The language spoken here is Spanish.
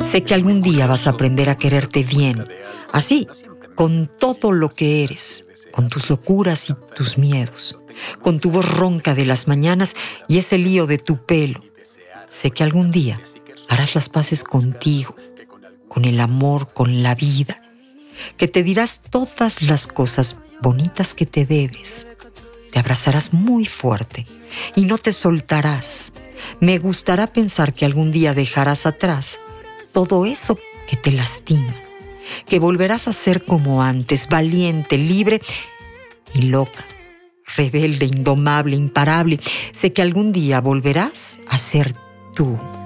Sé que algún día vas a aprender a quererte bien, así, con todo lo que eres, con tus locuras y tus miedos, con tu voz ronca de las mañanas y ese lío de tu pelo. Sé que algún día harás las paces contigo, con el amor, con la vida, que te dirás todas las cosas bonitas que te debes. Te abrazarás muy fuerte y no te soltarás. Me gustará pensar que algún día dejarás atrás todo eso que te lastima, que volverás a ser como antes, valiente, libre y loca, rebelde, indomable, imparable. Sé que algún día volverás a ser tú.